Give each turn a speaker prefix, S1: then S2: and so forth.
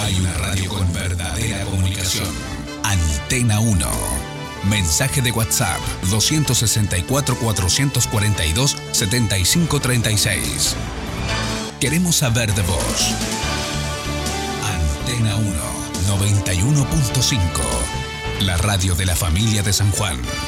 S1: Hay una radio con verdadera comunicación. Antena 1. Mensaje de WhatsApp 264-442-7536. Queremos saber de vos. Antena 1 91.5. La radio de la familia de San Juan.